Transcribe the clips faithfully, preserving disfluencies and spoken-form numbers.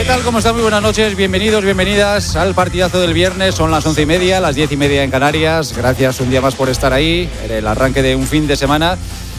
¿Qué tal? ¿Cómo están? Muy buenas noches, bienvenidos, bienvenidas al partidazo del viernes. Son las once y media, las diez y media en Canarias. Gracias un día más por estar ahí, en el arranque de un fin de semana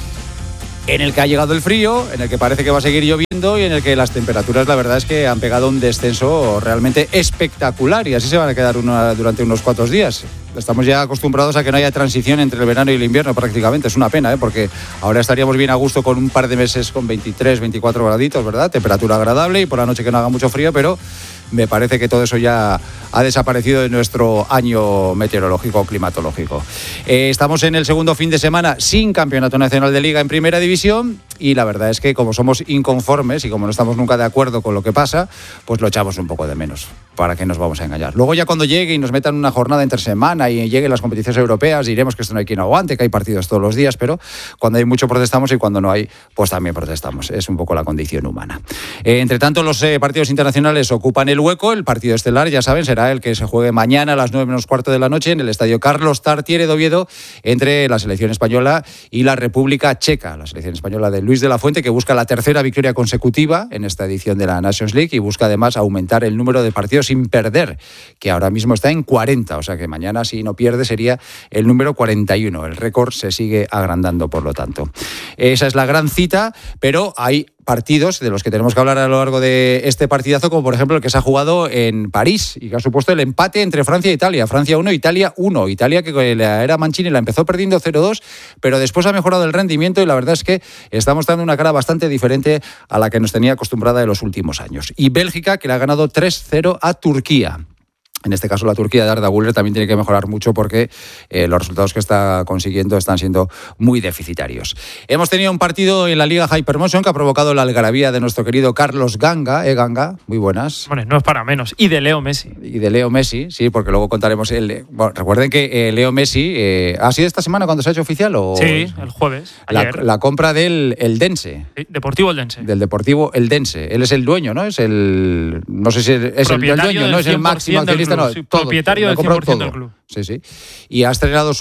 en el que ha llegado el frío, en el que parece que va a seguir lloviendo y en el que las temperaturas, la verdad es que han pegado un descenso realmente espectacular, y así se van a quedar una, durante unos cuantos días. Estamos ya acostumbrados a que no haya transición entre el verano y el invierno prácticamente. Es una pena, ¿eh? Porque ahora estaríamos bien a gusto con un par de meses con veintitrés, veinticuatro graditos, ¿verdad? Temperatura agradable y por la noche que no haga mucho frío, pero me parece que todo eso ya ha desaparecido de nuestro año meteorológico climatológico. Eh, estamos en el segundo fin de semana sin campeonato nacional de liga en primera división, y la verdad es que como somos inconformes y como no estamos nunca de acuerdo con lo que pasa, pues lo echamos un poco de menos. ¿Para qué nos vamos a engañar? Luego ya cuando llegue y nos metan una jornada entre semana y lleguen las competiciones europeas, diremos que esto no hay quien aguante, que hay partidos todos los días, pero cuando hay mucho protestamos y cuando no hay, pues también protestamos. Es un poco la condición humana. Eh, entre tanto, los eh, partidos internacionales ocupan el hueco. El partido estelar, ya saben, será el que se juegue mañana a las nueve menos cuarto de la noche en el estadio Carlos Tartiere de Oviedo, entre la selección española y la República Checa. La selección española de Luis de la Fuente, que busca la tercera victoria consecutiva en esta edición de la Nations League y busca además aumentar el número de partidos sin perder, que ahora mismo está en cuarenta, o sea que mañana, si no pierde, sería el número cuarenta y uno. El récord se sigue agrandando, por lo tanto. Esa es la gran cita, pero hay partidos de los que tenemos que hablar a lo largo de este partidazo, como por ejemplo el que se ha jugado en París y que ha supuesto el empate entre Francia e Italia. Francia uno, Italia uno. Italia, que con la era Mancini la empezó perdiendo cero dos, pero después ha mejorado el rendimiento y la verdad es que está mostrando una cara bastante diferente a la que nos tenía acostumbrada en los últimos años. Y Bélgica, que le ha ganado tres cero a Turquía. En este caso, la Turquía de Arda Güler también tiene que mejorar mucho porque eh, los resultados que está consiguiendo están siendo muy deficitarios. Hemos tenido un partido en la Liga Hypermotion que ha provocado la algarabía de nuestro querido Carlos Ganga. ¿Eh, Ganga? Muy buenas. Bueno, no es para menos. Y de Leo Messi. Y de Leo Messi, sí, porque luego contaremos el... Bueno, recuerden que eh, Leo Messi... Eh, ¿ha sido esta semana cuando se ha hecho oficial? O... Sí, el jueves, ayer. La, la compra del Eldense. Sí, Deportivo Eldense. Del Deportivo Eldense. Él es el dueño, ¿no? Es el... No sé si es el, el dueño, no es el máximo accionista. No, sí, todo, propietario del cien por ciento del club. Sí, sí. Y ha estrenado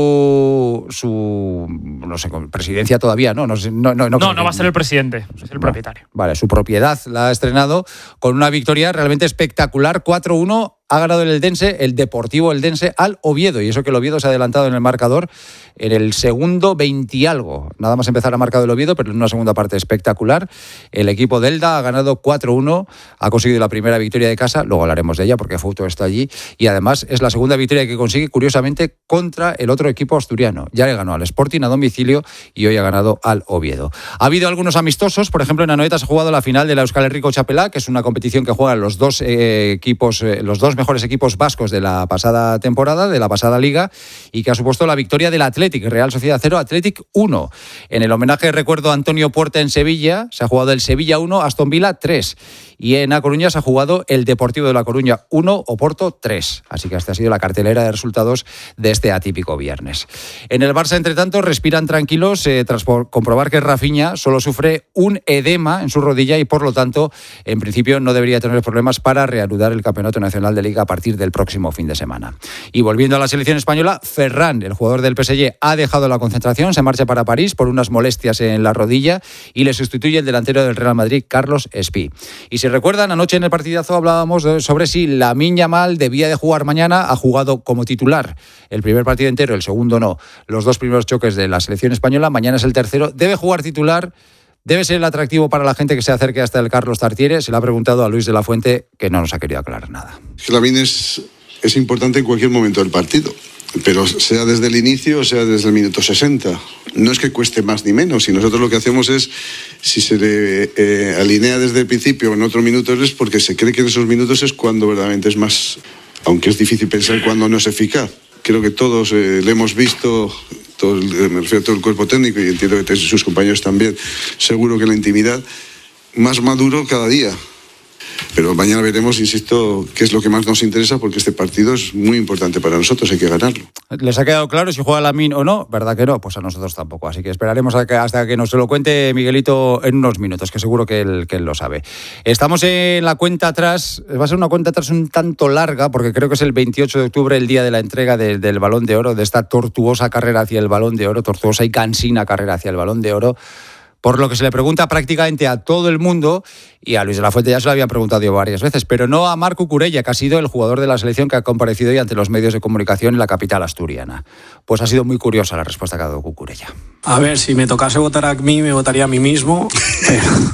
su su no sé, presidencia todavía, ¿no? No, no, no, no, no, no va a ser el presidente, es el no, propietario. Vale, su propiedad la ha estrenado con una victoria realmente espectacular, cuatro uno. Ha ganado el Eldense, el Deportivo Eldense, al Oviedo, y eso que el Oviedo se ha adelantado en el marcador en el segundo veinte algo. Nada más empezar a marcar el Oviedo, pero en una segunda parte espectacular. El equipo de Elda ha ganado cuatro uno, ha conseguido la primera victoria de casa, luego hablaremos de ella porque Fouto está allí, y además es la segunda victoria que consigue, curiosamente, contra el otro equipo asturiano. Ya le ganó al Sporting a domicilio y hoy ha ganado al Oviedo. Ha habido algunos amistosos, por ejemplo, en Anoeta se ha jugado la final de la Euskal Herriko Txapela, que es una competición que juegan los dos eh, equipos, eh, los dos mejores equipos vascos de la pasada temporada, de la pasada liga, y que ha supuesto la victoria del Athletic, Real Sociedad cero, Athletic uno. En el homenaje recuerdo a Antonio Puerta en Sevilla, se ha jugado el Sevilla uno, Aston Villa tres. Y en A Coruña se ha jugado el Deportivo de La Coruña uno, Oporto tres. Así que esta ha sido la cartelera de resultados de este atípico viernes. En el Barça, entre tanto, respiran tranquilos eh, tras por comprobar que Rafinha solo sufre un edema en su rodilla y, por lo tanto, en principio no debería tener problemas para reanudar el Campeonato Nacional de Liga a partir del próximo fin de semana. Y volviendo a la selección española, Ferran, el jugador del P S G, ha dejado la concentración, se marcha para París por unas molestias en la rodilla y le sustituye el delantero del Real Madrid, Carlos Espí. Y si recuerdan, anoche en el partidazo hablábamos de, sobre si Lamine Yamal debía de jugar mañana. Ha jugado como titular el primer partido entero, el segundo no. Los dos primeros choques de la selección española, mañana es el tercero. Debe jugar titular. ¿Debe ser el atractivo para la gente que se acerque hasta el Carlos Tartiere? Se le ha preguntado a Luis de la Fuente, que no nos ha querido aclarar nada. Lamine es, es importante en cualquier momento del partido, pero sea desde el inicio o sea desde el minuto sesenta. No es que cueste más ni menos, y nosotros lo que hacemos es, si se le eh, alinea desde el principio en otros minutos, es porque se cree que en esos minutos es cuando verdaderamente es más, aunque es difícil pensar cuando no es eficaz. Creo que todos eh, le hemos visto, todo, me refiero a todo el cuerpo técnico y entiendo que sus compañeros también, seguro que en la intimidad, más maduro cada día. Pero mañana veremos, insisto, qué es lo que más nos interesa, porque este partido es muy importante para nosotros, hay que ganarlo. ¿Les ha quedado claro si juega Lamine o no? ¿Verdad que no? Pues a nosotros tampoco, así que esperaremos a que, hasta que nos lo cuente Miguelito en unos minutos, que seguro que él, que él lo sabe. Estamos en la cuenta atrás, va a ser una cuenta atrás un tanto larga, porque creo que es el veintiocho de octubre, el día de la entrega de, del Balón de Oro, de esta tortuosa carrera hacia el Balón de Oro, tortuosa y cansina carrera hacia el Balón de Oro. por lo que se le pregunta prácticamente a todo el mundo, y a Luis de la Fuente ya se lo habían preguntado yo varias veces, pero no a Marc Cucurella, que ha sido el jugador de la selección que ha comparecido hoy ante los medios de comunicación en la capital asturiana. Pues ha sido muy curiosa la respuesta que ha dado Cucurella. A ver, si me tocase votar a mí, me votaría a mí mismo, pero,